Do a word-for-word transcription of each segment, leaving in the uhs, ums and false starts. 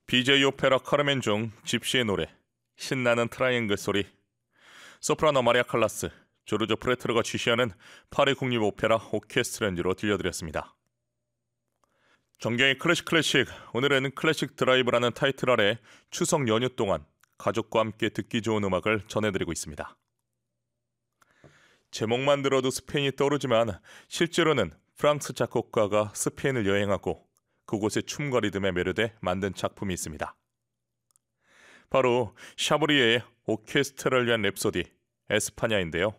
비제이 오페라 카르멘 중 집시의 노래, 신나는 트라이앵글 소리, 소프라노 마리아 칼라스, 조르조 프레트르가 지시하는 파리 국립 오페라 오케스트라 연주로 들려드렸습니다. 정경의 클래식 클래식, 오늘은 클래식 드라이브라는 타이틀 아래 추석 연휴 동안 가족과 함께 듣기 좋은 음악을 전해드리고 있습니다. 제목만 들어도 스페인이 떠오르지만 실제로는 프랑스 작곡가가 스페인을 여행하고 그곳의 춤과 리듬에 매료돼 만든 작품이 있습니다. 바로 샤브리에의 오케스트라를 위한 랩소디 에스파냐인데요.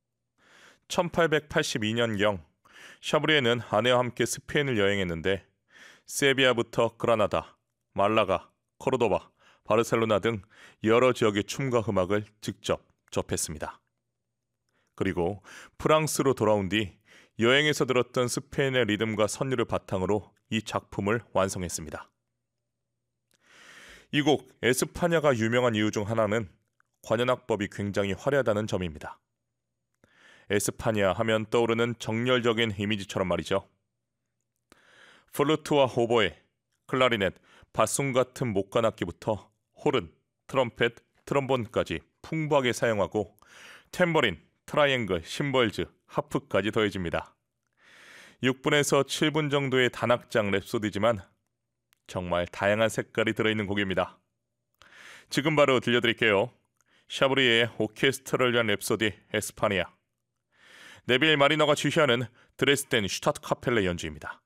천팔백팔십이 년경 샤브리에는 아내와 함께 스페인을 여행했는데 세비야부터 그라나다, 말라가, 코르도바, 바르셀로나 등 여러 지역의 춤과 음악을 직접 접했습니다. 그리고 프랑스로 돌아온 뒤 여행에서 들었던 스페인의 리듬과 선율을 바탕으로 이 작품을 완성했습니다. 이 곡 에스파냐가 유명한 이유 중 하나는 관현악법이 굉장히 화려하다는 점입니다. 에스파냐 하면 떠오르는 정열적인 이미지처럼 말이죠. 플루트와 호보에, 클라리넷, 바순 같은 목관악기부터 호른, 트럼펫, 트럼본까지 풍부하게 사용하고 탬버린, 트라이앵글, 심벌즈, 하프까지 더해집니다. 육 분에서 칠 분 정도의 단악장 랩소디지만 정말 다양한 색깔이 들어있는 곡입니다. 지금 바로 들려드릴게요. 샤브리에의 오케스트라를 위한 랩소디 에스파냐, 네빌 마리너가 지휘하는 드레스덴 슈타트 카펠레 연주입니다.